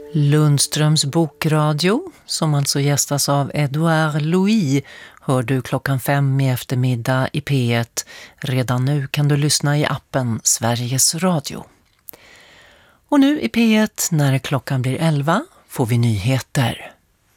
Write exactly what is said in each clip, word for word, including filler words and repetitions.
Lundströms bokradio, som alltså gästas av Edouard Louis, hör du klockan fem i eftermiddag i P ett. Redan nu kan du lyssna i appen Sveriges Radio. Och nu i P ett, när klockan blir elva, får vi nyheter.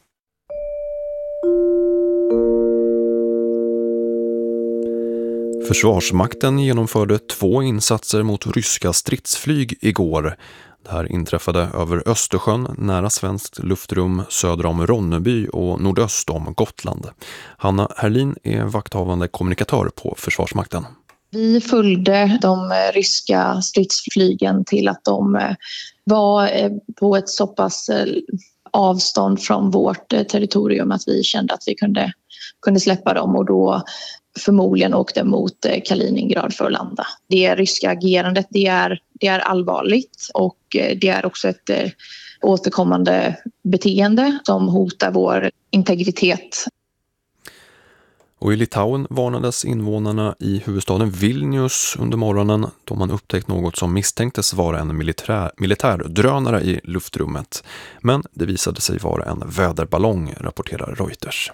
Försvarsmakten genomförde två insatser mot ryska stridsflyg igår. Det här inträffade över Östersjön, nära svenskt luftrum söder om Ronneby och nordöst om Gotland. Hanna Herlin är vakthavande kommunikatör på Försvarsmakten. Vi följde de ryska stridsflygen till att de var på ett så pass avstånd från vårt territorium att vi kände att vi kunde, kunde släppa dem, och då förmodligen åkte mot Kaliningrad för att landa. Det ryska agerandet, det är, det är allvarligt, och det är också ett eh, återkommande beteende som hotar vår integritet. Och i Litauen varnades invånarna i huvudstaden Vilnius under morgonen då man upptäckt något som misstänktes vara en militär, militärdrönare i luftrummet. Men det visade sig vara en väderballong, rapporterar Reuters.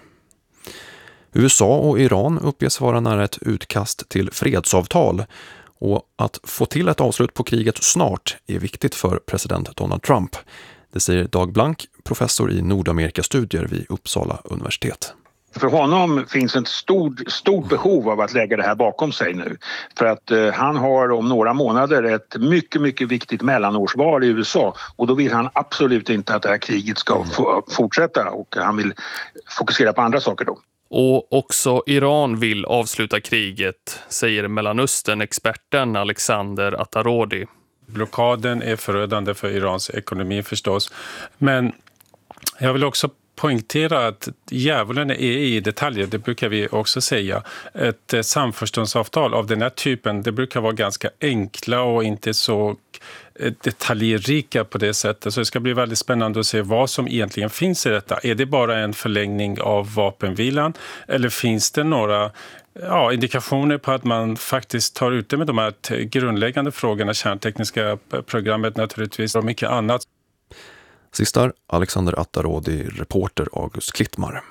U S A och Iran uppges vara nära ett utkast till fredsavtal, och att få till ett avslut på kriget snart är viktigt för president Donald Trump. Det säger Dag Blank, professor i Nordamerikastudier vid Uppsala universitet. För honom finns ett stort, stort behov av att lägga det här bakom sig nu. För att eh, han har om några månader ett mycket, mycket viktigt mellanårsval i U S A. Och då vill han absolut inte att det här kriget ska få fortsätta, och han vill fokusera på andra saker då. Och också Iran vill avsluta kriget, säger Mellanöstern-experten Alexander Attarodi. Blockaden är förödande för Irans ekonomi förstås. Men jag vill också poängtera att djävulen är i detaljer, det brukar vi också säga. Ett samförståndsavtal av den här typen, det brukar vara ganska enkla och inte så detaljrika på det sättet. Så det ska bli väldigt spännande att se vad som egentligen finns i detta. Är det bara en förlängning av vapenvilan, eller finns det några ja, indikationer på att man faktiskt tar ut det med de här grundläggande frågorna, kärntekniska programmet naturligtvis och mycket annat. Sistar Alexander Attarodi, reporter August Klittmar.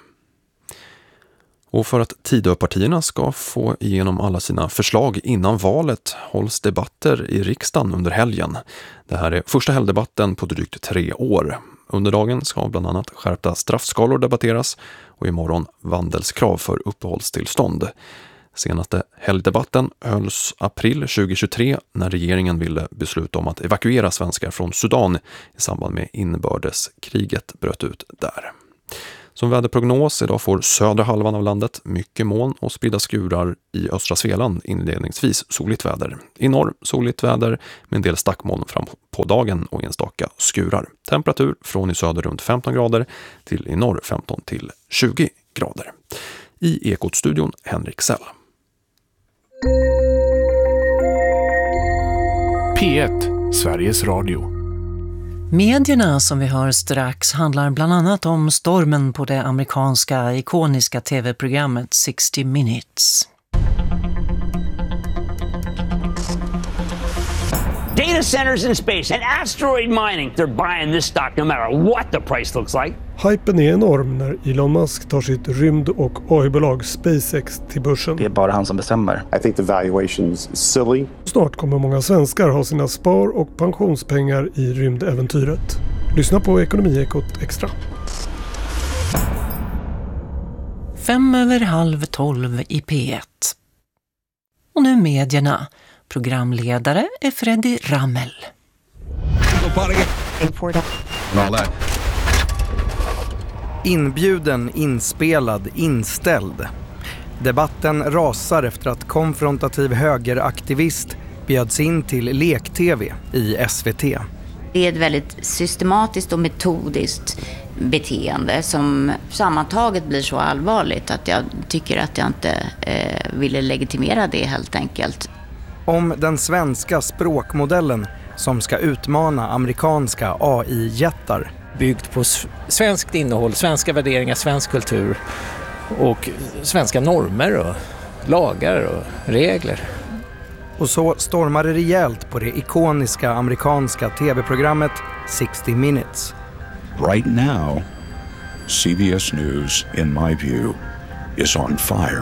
Och för att Tidöpartierna ska få igenom alla sina förslag innan valet hålls debatter i riksdagen under helgen. Det här är första helgdebatten på drygt tre år. Under dagen ska bland annat skärpta straffskalor debatteras och imorgon vandelskrav för uppehållstillstånd. Senaste helgdebatten hölls april tjugohundratjugotre när regeringen ville besluta om att evakuera svenskar från Sudan i samband med inbördeskriget bröt ut där. Som väderprognos idag får södra halvan av landet mycket moln och spridda skurar, i östra Svealand inledningsvis soligt väder. I norr soligt väder med en del stackmoln fram på dagen och enstaka skurar. Temperatur från i söder runt femton grader till i norr femton till tjugo grader. I Ekot-studion Henrik Sell. P ett, Sveriges Radio. Medierna som vi hör strax handlar bland annat om stormen på det amerikanska ikoniska tv-programmet sixty minutes. Data centers in space and asteroid mining. They're buying this stock no matter what the price looks like. Hypen är enorm när Elon Musk tar sitt rymd- och A I-bolag SpaceX till börsen. Det är bara han som bestämmer. I think the valuation's silly. Snart kommer många svenskar ha sina spar- och pensionspengar i rymdäventyret. Lyssna på Ekonomiekot Extra. Fem över halv tolv i P ett. Och nu medierna. Programledare är Freddy Rammel. Inbjuden, inspelad, inställd. Debatten rasar efter att konfrontativ högeraktivist bjöds in till lek-tv i S V T. Det är ett väldigt systematiskt och metodiskt beteende som sammantaget blir så allvarligt att jag tycker att jag inte eh, ville legitimera det helt enkelt. Om den svenska språkmodellen som ska utmana amerikanska A I-jättar. Byggt på svenskt innehåll, svenska värderingar, svensk kultur och svenska normer och lagar och regler. Och så stormar det rejält på det ikoniska amerikanska tv-programmet sixty minutes. Right now, C B S News, in my view, is on fire.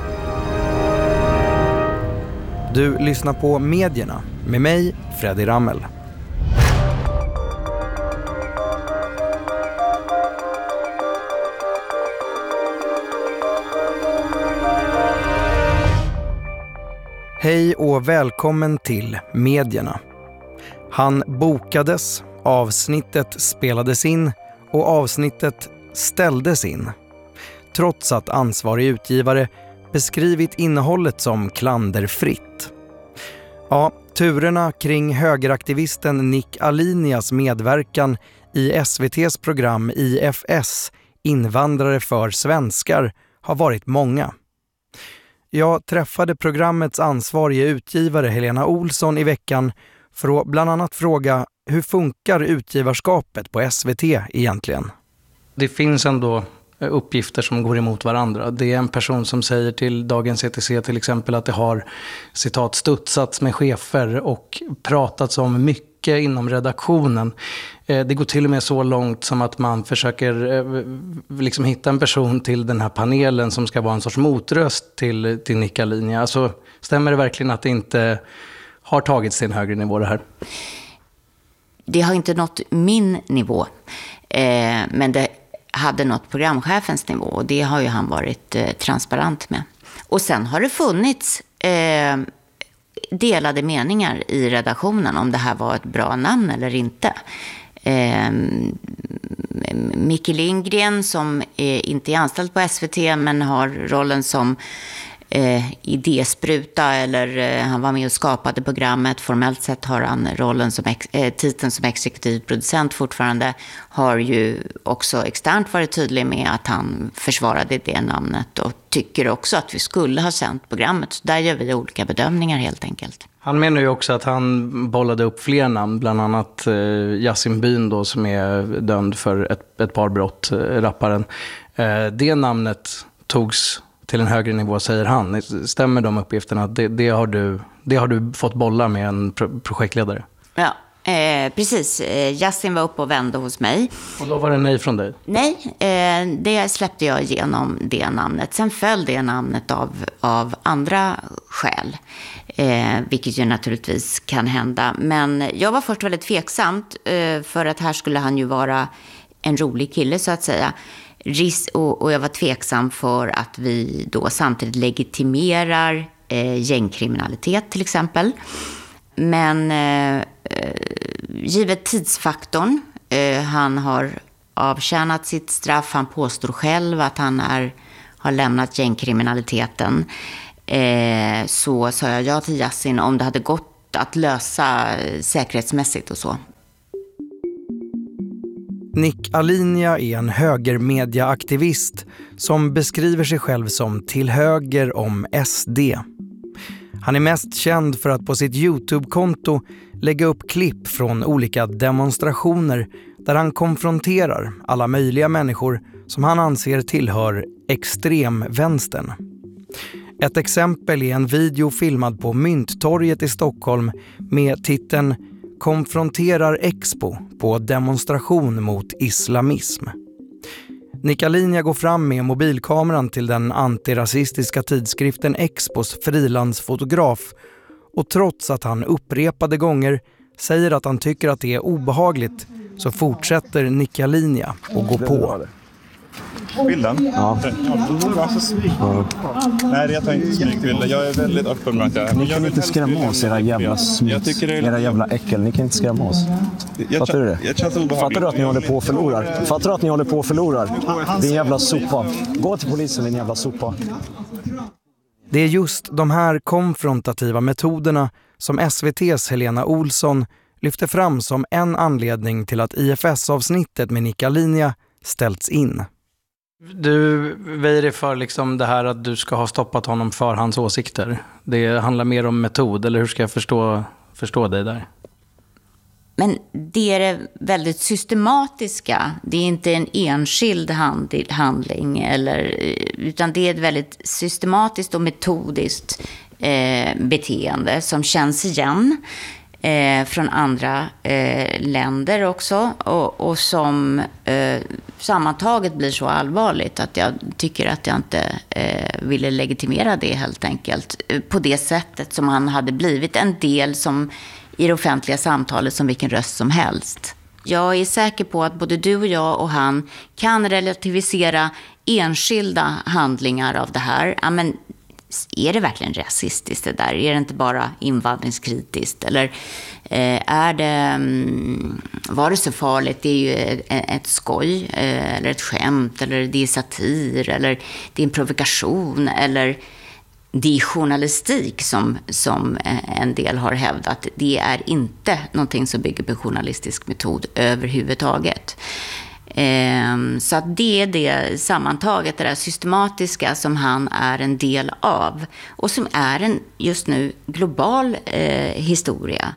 Du lyssnar på Medierna med mig, Freddy Rammel. Hej och välkommen till Medierna. Han bokades, avsnittet spelades in och avsnittet ställdes in. Trots att ansvarig utgivare beskrivit innehållet som klanderfritt. Ja, turerna kring högeraktivisten Nick Alinias medverkan i S V T:s program I F S, Invandrare för svenskar, har varit många. Jag träffade programmets ansvarige utgivare Helena Olsson i veckan för att bland annat fråga hur funkar utgivarskapet på S V T egentligen? Det finns ändå uppgifter som går emot varandra. Det är en person som säger till Dagens C T C till exempel att det har citat studsats med chefer och pratats om mycket inom redaktionen. Det går till och med så långt som att man försöker liksom hitta en person till den här panelen som ska vara en sorts motröst till, till Nick Alinia. Alltså, stämmer det verkligen att det inte har tagits till en högre nivå det här? Det har inte nått min nivå, eh, men det hade nått programchefens nivå och det har ju han varit eh, transparent med. Och sen har det funnits eh, delade meningar i redaktionen om det här var ett bra namn eller inte. Eh, Micke Lindgren som är inte är anställd på S V T men har rollen som eh, idéspruta eller eh, han var med och skapade programmet. Formellt sett har han rollen som ex- eh, titeln som exekutiv producent fortfarande, har ju också externt varit tydlig med att han försvarade det namnet och tycker också att vi skulle ha sänt programmet. Så där gör vi olika bedömningar helt enkelt. Han menar ju också att han bollade upp fler namn, bland annat eh, Yasin Byn då, som är dömd för ett, ett par brott, eh, rapparen. Eh, det namnet togs till en högre nivå, säger han. Stämmer de uppgifterna? Det, det, har, du, det har du fått bolla med en pro- projektledare? Ja, eh, precis. Eh, Yasin var uppe och vände hos mig. Och då var det nej från dig? Nej, eh, det släppte jag igenom det namnet. Sen föll det namnet av, av andra skäl. Eh, vilket ju naturligtvis kan hända. Men jag var först väldigt tveksamt eh, för att här skulle han ju vara en rolig kille så att säga. Ris- och, och jag var tveksam för att vi då samtidigt legitimerar eh, gängkriminalitet till exempel. Men eh, givet tidsfaktorn, eh, han har avtjänat sitt straff, han påstår själv att han är, har lämnat gängkriminaliteten. Eh, så sa jag ja till Yasin om det hade gått att lösa säkerhetsmässigt och så. Nick Alinia är en högermediaaktivist som beskriver sig själv som till höger om S D. Han är mest känd för att på sitt YouTube-konto lägga upp klipp från olika demonstrationer där han konfronterar alla möjliga människor som han anser tillhör extremvänstern. Ett exempel är en video filmad på Mynttorget i Stockholm med titeln "Konfronterar Expo på demonstration mot islamism". Nick Alinia går fram med mobilkameran till den antirasistiska tidskriften Expos frilansfotograf och trots att han upprepade gånger säger att han tycker att det är obehagligt så fortsätter Nick Alinia att gå på. Bilden? Ja. ja. Nej, jag tar inte smygbilder. Jag är väldigt öppen med att jag... Ni kan inte skrämma oss, era jävla smuts. Era jävla äckel. Ni kan inte skrämma oss. Fattar du det? Fattar du att ni håller på och förlorar? Fattar du att ni håller på och förlorar? Din jävla sopa. Gå till polisen, din jävla sopa. Det är just de här konfrontativa metoderna som S V T:s Helena Olsson lyfter fram som en anledning till att I F S-avsnittet med Nick Alinia ställts in. Du väjer dig för liksom det här att du ska ha stoppat honom för hans åsikter. Det handlar mer om metod, eller hur ska jag förstå, förstå dig där? Men det är det väldigt systematiska. Det är inte en enskild handling, eller, utan det är ett väldigt systematiskt och metodiskt eh, beteende som känns igen. eh, från andra eh, länder också. Och, och som eh, sammantaget blir så allvarligt att jag tycker att jag inte eh, ville legitimera det helt enkelt. På det sättet som han hade blivit en del som i det offentliga samtalet som vilken röst som helst. Jag är säker på att både du och jag och han kan relativisera enskilda handlingar av det här. Ja, men är det verkligen rasistiskt det där? Är det inte bara invandringskritiskt? Eller eh, är det, um, var det så farligt? Det är ju ett, ett skoj eh, eller ett skämt eller det är satir eller det är en provokation eller det är journalistik som, som en del har hävdat. Det är inte någonting som bygger på journalistisk metod överhuvudtaget. Så att det är det sammantaget, det där systematiska som han är en del av och som är en just nu global eh, historia.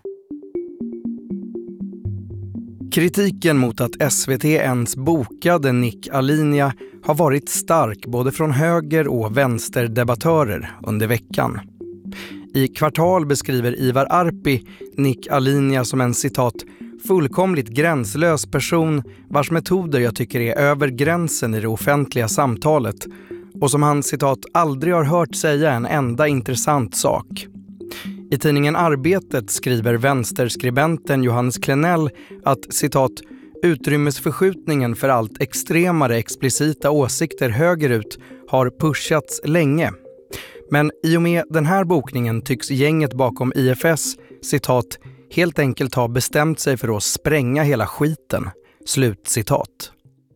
Kritiken mot att S V T ens bokade Nick Alinea har varit stark både från höger- och vänsterdebattörer under veckan. I Kvartal beskriver Ivar Arpi Nick Alinea som en citat fullkomligt gränslös person vars metoder jag tycker är över gränsen i det offentliga samtalet och som han citat aldrig har hört säga en enda intressant sak. I tidningen Arbetet skriver vänsterskribenten Johannes Klenell att citat utrymmesförskjutningen för allt extremare explicita åsikter högerut har pushats länge. Men i och med den här bokningen tycks gänget bakom I F S citat helt enkelt ha bestämt sig för att spränga hela skiten. Slut citat.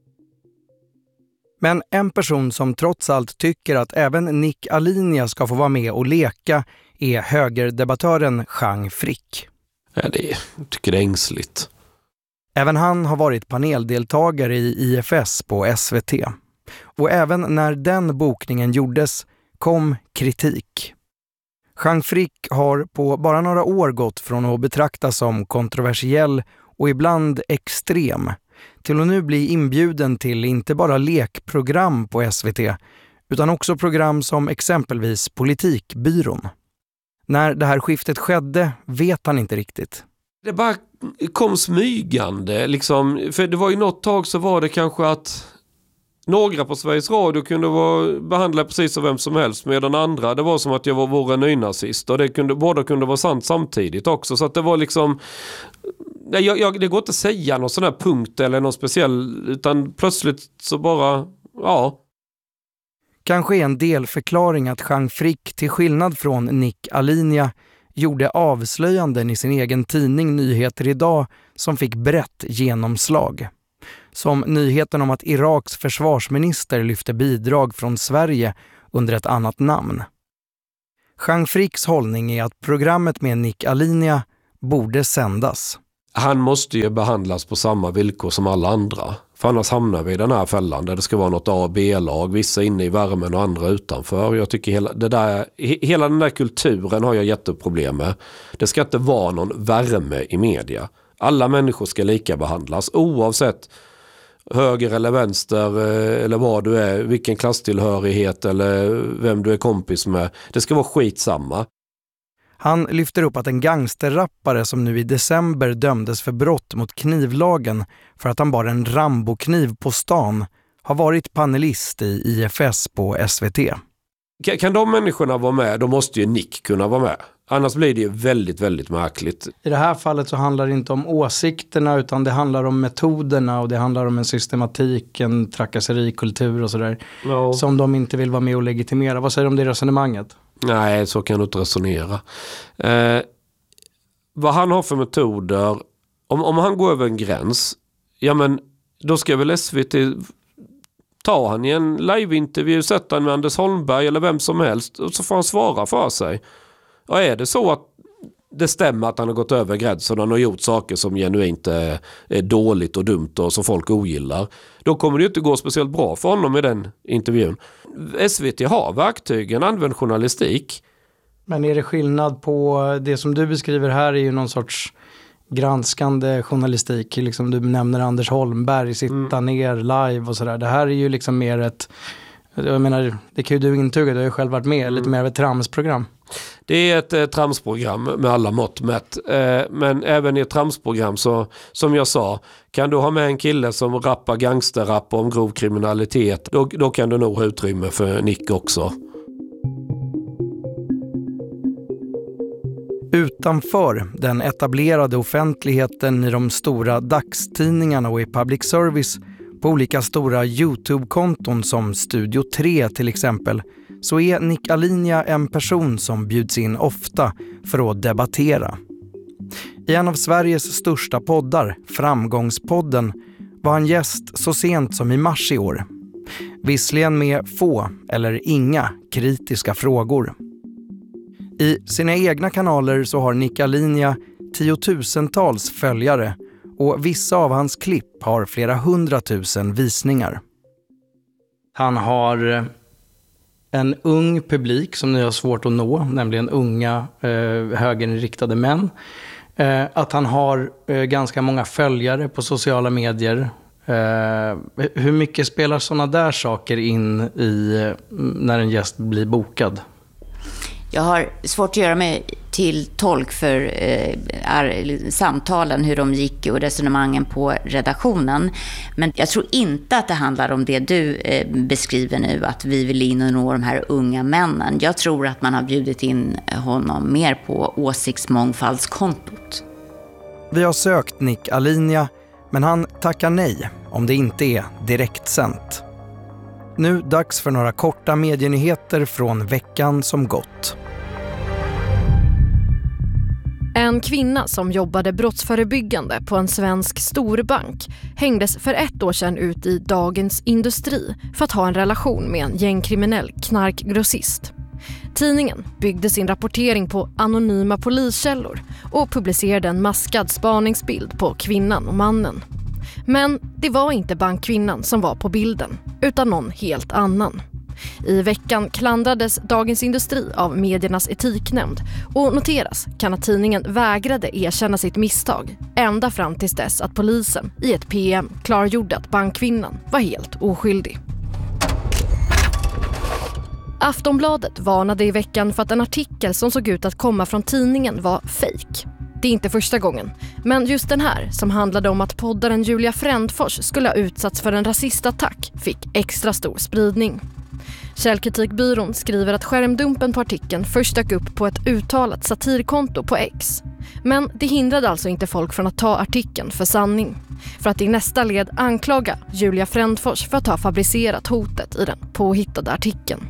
Men en person som trots allt tycker att även Nick Alinea ska få vara med och leka är högerdebattören Jean Frick. Ja, det är, jag tycker det är ängsligt. Även han har varit paneldeltagare i I F S på S V T. Och även när den bokningen gjordes kom kritik. Jean Frick har på bara några år gått från att betraktas som kontroversiell och ibland extrem till att nu bli inbjuden till inte bara lekprogram på S V T utan också program som exempelvis Politikbyrån. När det här skiftet skedde vet han inte riktigt. Det bara kom smygande liksom, för det var ju något tag så var det kanske att några på Sveriges Radio kunde vara behandla precis som vem som helst medan andra, det var som att jag var vår nynazist och det kunde, båda kunde vara sant samtidigt också så att det var liksom jag, jag, det går inte att säga någon sån här punkt eller någon speciell utan plötsligt så bara, ja. Kanske är en delförklaring att Jean Frick till skillnad från Nick Alinea gjorde avslöjanden i sin egen tidning Nyheter idag som fick brett genomslag. Som nyheten om att Iraks försvarsminister lyfte bidrag från Sverige under ett annat namn. Jean Fricks hållning är att programmet med Nick Alinea borde sändas. Han måste ju behandlas på samma villkor som alla andra. För annars hamnar vi i den här fällan där det ska vara något A- och B-lag, vissa inne i värmen och andra utanför. Jag tycker hela, det där, hela den där kulturen har jag jätteproblem med. Det ska inte vara någon värme i media. Alla människor ska lika behandlas oavsett höger eller vänster eller vad du är, vilken klasstillhörighet eller vem du är kompis med. Det ska vara skitsamma. Han lyfter upp att en gangsterrappare som nu i december dömdes för brott mot knivlagen för att han bar en Rambo-kniv på stan har varit panelist i I F S på S V T. Kan de människorna vara med, då måste ju Nick kunna vara med. Annars blir det ju väldigt, väldigt märkligt. I det här fallet så handlar det inte om åsikterna utan det handlar om metoderna och det handlar om en systematik, en trakasserikultur och sådär. No. Som de inte vill vara med och legitimera. Vad säger du om det resonemanget? Nej, så kan du inte resonera. Eh, vad han har för metoder, om, om han går över en gräns, ja men då ska väl S V T ta han i en liveintervju, sätta han med Anders Holmberg eller vem som helst och så får han svara för sig. Och är det så att det stämmer att han har gått över gränsen och han har gjort saker som genuint är, är dåligt och dumt och som folk ogillar, då kommer det ju inte gå speciellt bra för honom i den intervjun. S V T har verktygen, använder journalistik. Men är det skillnad på det som du beskriver här är ju någon sorts granskande journalistik, liksom du nämner Anders Holmberg, sitta mm. ner live och sådär. Det här är ju liksom mer ett, jag menar, det kan ju du intyga, du har ju själv varit med, mm. lite mer av ett tramsprogram. det är ett eh, tramsprogram med alla mått mätt. Eh, men även i ett tramsprogram så, som jag sa, kan du ha med en kille som rappar gangsterrapp om grov kriminalitet, då, då kan du nog ha utrymme för Nick också. Utanför den etablerade offentligheten i de stora dagstidningarna och i public service, på olika stora YouTube-konton som Studio tre till exempel, så är Nick Alinea en person som bjuds in ofta för att debattera. I en av Sveriges största poddar, Framgångspodden, var han gäst så sent som i mars i år. Visserligen med få eller inga kritiska frågor. I sina egna kanaler så har Nick Alinea tiotusentals följare och vissa av hans klipp har flera hundratusen visningar. Han har en ung publik som ni har svårt att nå, nämligen unga eh, högerinriktade män. Eh, att han har eh, ganska många följare på sociala medier. Eh, hur mycket spelar sådana där saker in i eh, när en gäst blir bokad? Jag har svårt att göra mig till tolk för eh, ar- samtalen, hur de gick och resonemangen på redaktionen. Men jag tror inte att det handlar om det du eh, beskriver nu, att vi vill in och nå de här unga männen. Jag tror att man har bjudit in honom mer på åsiktsmångfaldskontot. Vi har sökt Nick Alinea, men han tackar nej om det inte är direktsänt. Nu dags för några korta medienyheter från veckan som gått. En kvinna som jobbade brottsförebyggande på en svensk storbank hängdes för ett år sedan ut i Dagens Industri för att ha en relation med en gängkriminell knarkgrossist. Tidningen byggde sin rapportering på anonyma poliskällor och publicerade en maskad spaningsbild på kvinnan och mannen. Men det var inte bankkvinnan som var på bilden, utan någon helt annan. I veckan klandrades Dagens Industri av mediernas etiknämnd och noteras kan att tidningen vägrade erkänna sitt misstag ända fram tills dess att polisen i ett P M klargjorde att bankkvinnan var helt oskyldig. Aftonbladet varnade i veckan för att en artikel som såg ut att komma från tidningen var fake. Det är inte första gången, men just den här som handlade om att poddaren Julia Frändfors skulle ha utsatts för en rasistattack fick extra stor spridning. Källkritikbyrån skriver att skärmdumpen på artikeln först dök upp på ett uttalat satirkonto på X. Men det hindrade alltså inte folk från att ta artikeln för sanning. För att i nästa led anklaga Julia Frändfors för att ha fabricerat hotet i den påhittade artikeln.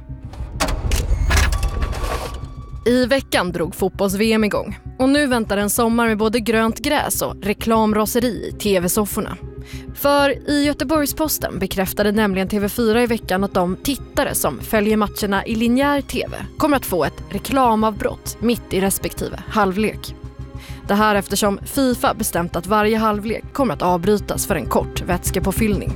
I veckan drog fotbolls-V M igång och nu väntar en sommar med både grönt gräs och reklamraseri i tv-sofforna. För i Göteborgs-Posten bekräftade nämligen T V fyra i veckan att de tittare som följer matcherna i linjär tv kommer att få ett reklamavbrott mitt i respektive halvlek. Det här eftersom FIFA bestämt att varje halvlek kommer att avbrytas för en kort vätskepåfyllning.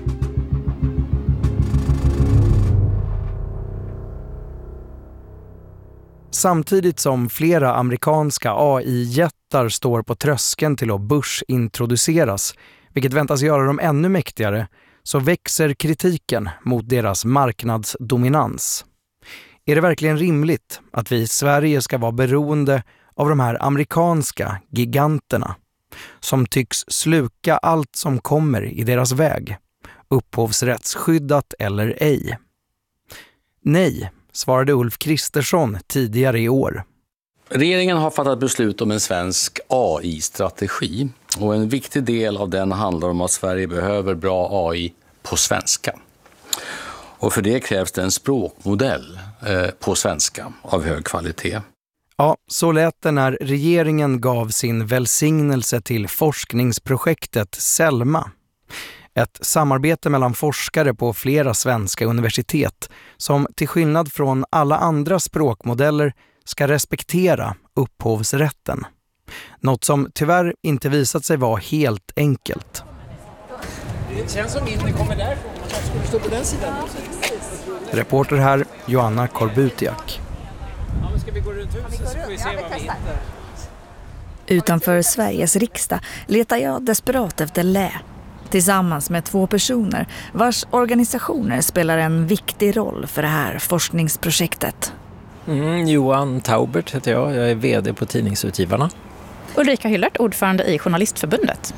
Samtidigt som flera amerikanska A I-jättar står på tröskeln till att börsintroduceras, vilket väntas göra dem ännu mäktigare, så växer kritiken mot deras marknadsdominans. Är det verkligen rimligt att vi i Sverige ska vara beroende av de här amerikanska giganterna som tycks sluka allt som kommer i deras väg, upphovsrättsskyddat eller ej? Nej, svarade Ulf Kristersson tidigare i år. Regeringen har fattat beslut om en svensk A I-strategi och en viktig del av den handlar om att Sverige behöver bra A I på svenska. Och för det krävs det en språkmodell eh, på svenska av hög kvalitet. Ja, så lät det när regeringen gav sin välsignelse till forskningsprojektet Selma. Ett samarbete mellan forskare på flera svenska universitet som till skillnad från alla andra språkmodeller ska respektera upphovsrätten. Något som tyvärr inte visat sig vara helt enkelt. Det känns som inte kommer därifrån. Man skulle stå på den sidan. Reporter här, Joanna Korbutiak. Ja, men ska vi gå runt huset så får vi se vad vi hittar. Utanför Sveriges riksdag letar jag desperat efter Lä. Tillsammans med två personer vars organisationer spelar en viktig roll för det här forskningsprojektet. Mm, Johan Taubert heter jag. Jag är vd på Tidningsutgivarna. Ulrika Hyllert, ordförande i Journalistförbundet.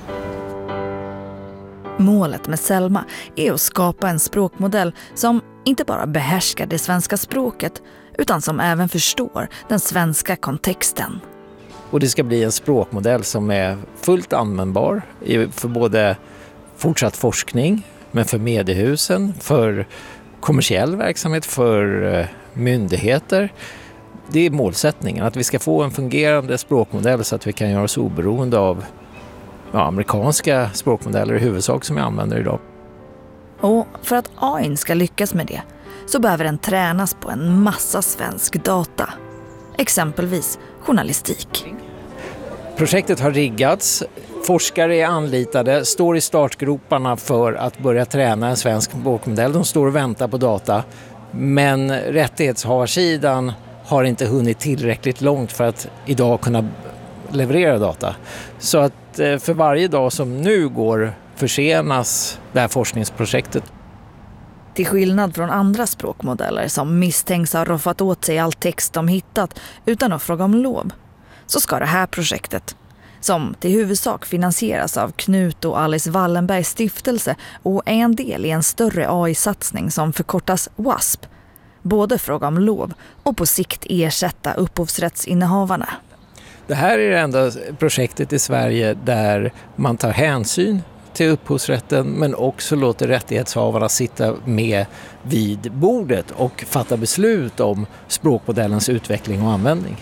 Målet med Selma är att skapa en språkmodell som inte bara behärskar det svenska språket utan som även förstår den svenska kontexten. Och det ska bli en språkmodell som är fullt användbar för både fortsatt forskning, men för mediehusen, för kommersiell verksamhet, för myndigheter. Det är målsättningen, att vi ska få en fungerande språkmodell så att vi kan göra oss oberoende av ja, amerikanska språkmodeller i huvudsak som vi använder idag. Och för att A I ska lyckas med det så behöver den tränas på en massa svensk data. Exempelvis journalistik. Projektet har riggats, forskare är anlitade, står i startgroparna för att börja träna en svensk språkmodell. De står och väntar på data, men rättighetshavarsidan har inte hunnit tillräckligt långt för att idag kunna leverera data. Så att för varje dag som nu går försenas det här forskningsprojektet. Till skillnad från andra språkmodeller som misstänks ha roffat åt sig all text de hittat utan att fråga om lov, så ska det här projektet, som till huvudsak finansieras av Knut och Alice Wallenbergs stiftelse och är en del i en större A I-satsning som förkortas W A S P, både fråga om lov och på sikt ersätta upphovsrättsinnehavarna. Det här är det enda projektet i Sverige där man tar hänsyn till upphovsrätten men också låter rättighetshavarna sitta med vid bordet och fatta beslut om språkmodellens utveckling och användning.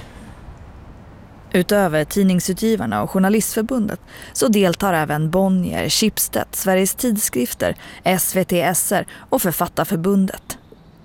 Utöver Tidningsutgivarna och Journalistförbundet så deltar även Bonnier, Schibsted, Sveriges Tidskrifter, S V T S R och Författarförbundet.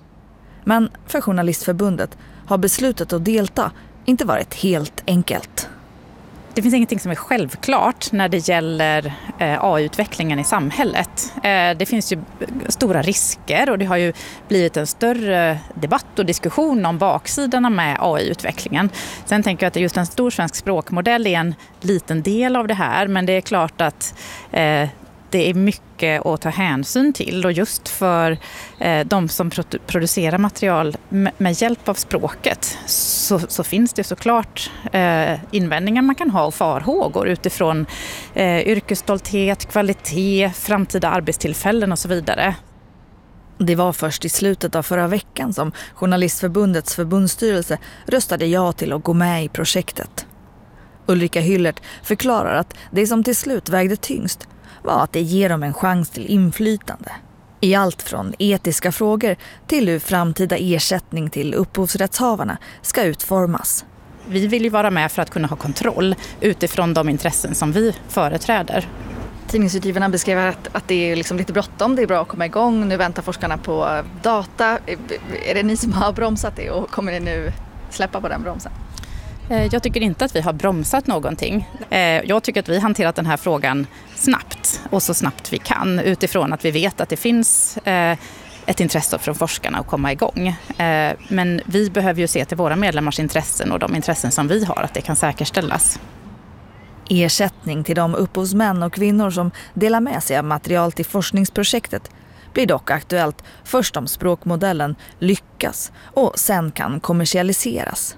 Men för Journalistförbundet har beslutet att delta inte varit helt enkelt. Det finns ingenting som är självklart när det gäller A I-utvecklingen i samhället. Det finns ju stora risker och det har ju blivit en större debatt och diskussion om baksidorna med A I-utvecklingen. Sen tänker jag att just en stor svensk språkmodell är en liten del av det här, men det är klart att det är mycket att ta hänsyn till och just för eh, de som pro- producerar material med, med hjälp av språket så, så finns det såklart eh, invändningar man kan ha och farhågor utifrån eh, yrkesstolthet, kvalitet, framtida arbetstillfällen och så vidare. Det var först i slutet av förra veckan som Journalistförbundets förbundsstyrelse röstade ja till att gå med i projektet. Ulrika Hyllert förklarar att det som till slut vägde tyngst var att det ger dem en chans till inflytande. I allt från etiska frågor till hur framtida ersättning till upphovsrättshavarna ska utformas. Vi vill ju vara med för att kunna ha kontroll utifrån de intressen som vi företräder. Tidningsutgivarna beskriver att, att det är liksom lite bråttom, det är bra att komma igång. Nu väntar forskarna på data. Är det ni som har bromsat det och kommer ni nu släppa på den bromsen? Jag tycker inte att vi har bromsat någonting. Jag tycker att vi hanterat den här frågan snabbt och så snabbt vi kan utifrån att vi vet att det finns ett intresse från forskarna att komma igång. Men vi behöver ju se till våra medlemmars intressen och de intressen som vi har, att det kan säkerställas. Ersättning till de upphovsmän och kvinnor som delar med sig av material till forskningsprojektet blir dock aktuellt först om språkmodellen lyckas och sen kan kommersialiseras.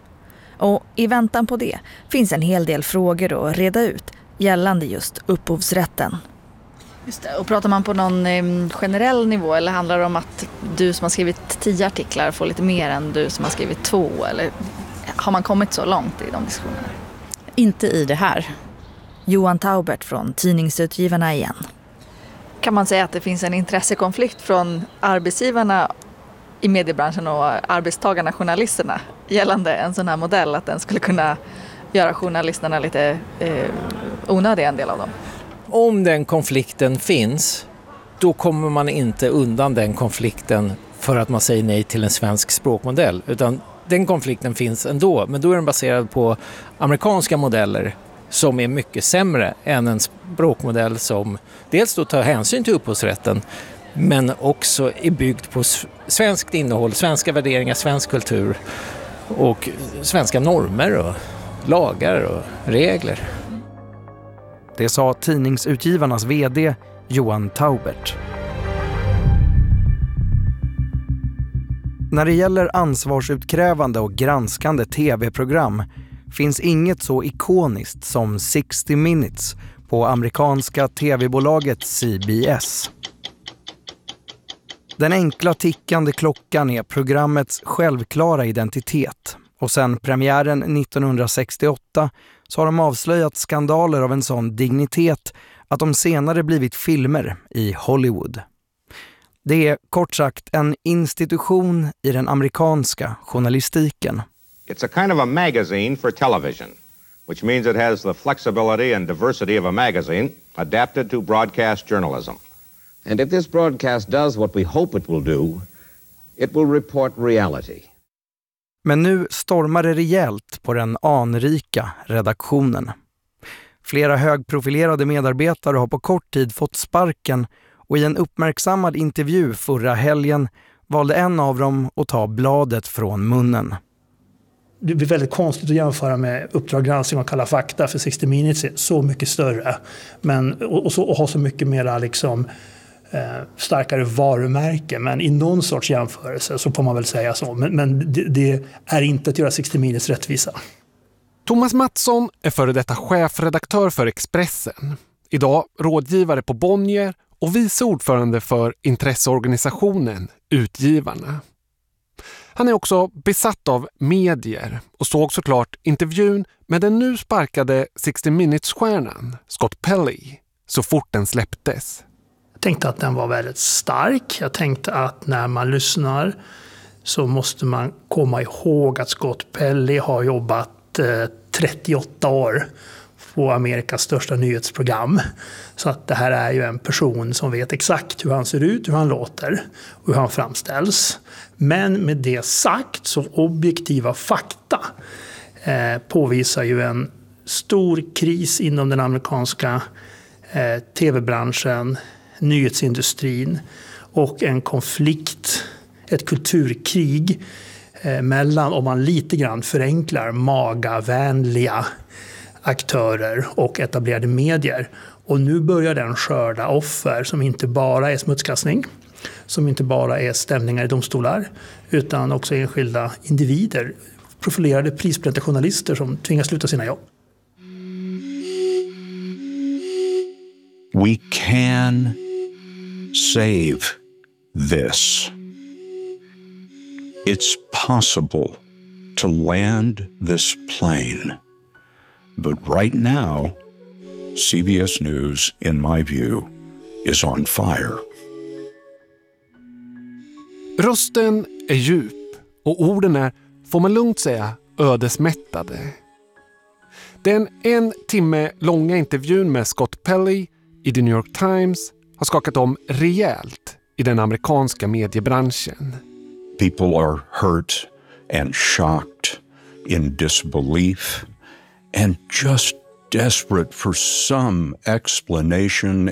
Och i väntan på det finns en hel del frågor att reda ut gällande just upphovsrätten. Just det. Och pratar man på någon eh, generell nivå eller handlar det om att du som har skrivit tio artiklar får lite mer än du som har skrivit två? Eller har man kommit så långt i de diskussionerna? Inte i det här. Johan Taubert från Tidningsutgivarna igen. Kan man säga att det finns en intressekonflikt från arbetsgivarna i mediebranschen och arbetstagarna, journalisterna, gällande en sån här modell, att den skulle kunna göra journalisterna lite eh, onödiga, en del av dem? Om den konflikten finns, då kommer man inte undan den konflikten för att man säger nej till en svensk språkmodell, utan den konflikten finns ändå, men då är den baserad på amerikanska modeller som är mycket sämre än en språkmodell som dels då tar hänsyn till upphovsrätten men också är byggd på svenskt innehåll, svenska värderingar, svensk kultur och svenska normer och lagar och regler. Det sa Tidningsutgivarnas vd Johan Taubert. När det gäller ansvarsutkrävande och granskande tv-program finns inget så ikoniskt som sextio minutes på amerikanska tv-bolaget C B S. Den enkla tickande klockan är programmets självklara identitet. Och sedan premiären nittonhundrasextioåtta så har de avslöjat skandaler av en sån dignitet att de senare blivit filmer i Hollywood. Det är kort sagt en institution i den amerikanska journalistiken. It's a kind of a magazine for television, which means it has the flexibility and diversity of a magazine adapted to broadcast journalism. And if this broadcast does what we hope it will do, it will report reality. Men nu stormar det rejält på den anrika redaktionen. Flera högprofilerade medarbetare har på kort tid fått sparken och i en uppmärksammad intervju förra helgen valde en av dem att ta bladet från munnen. Det blir väldigt konstigt att jämföra med Uppdrag granskning och Kalla fakta, för sextio minutes är så mycket större. Men, och, och, så, och har så mycket mera liksom, eh, starkare varumärke. Men i någon sorts jämförelse så får man väl säga så. Men, men det, det är inte att göra sextio minutes rättvisa. Thomas Mattsson är före detta chefredaktör för Expressen. Idag rådgivare på Bonnier och vice ordförande för intresseorganisationen Utgivarna. Han är också besatt av medier och såg såklart intervjun med den nu sparkade sextio minutes-stjärnan Scott Pelley så fort den släpptes. Jag tänkte att den var väldigt stark. Jag tänkte att när man lyssnar så måste man komma ihåg att Scott Pelley har jobbat eh, trettioåtta år på Amerikas största nyhetsprogram. Så att det här är ju en person som vet exakt hur han ser ut, hur han låter och hur han framställs. Men med det sagt så objektiva fakta eh, påvisar ju en stor kris inom den amerikanska eh, tv-branschen, nyhetsindustrin och en konflikt, ett kulturkrig eh, mellan, om man lite grann förenklar, magavänliga aktörer och etablerade medier. Och nu börjar den skörda offer som inte bara är smutskastning, som inte bara är stämningar i domstolar, utan också enskilda individer, profilerade prisbelönta journalister som tvingas sluta sina jobb. We can save this. It's possible to land this plane. But right now, C B S News, in my view, is on fire. Rösten är djup och orden är, får man lugnt säga, ödesmättade. Den en timme långa intervjun med Scott Pelley i The New York Times har skakat om rejält i den amerikanska mediebranschen. People are hurt and shocked, in disbelief, and just desperate for some explanation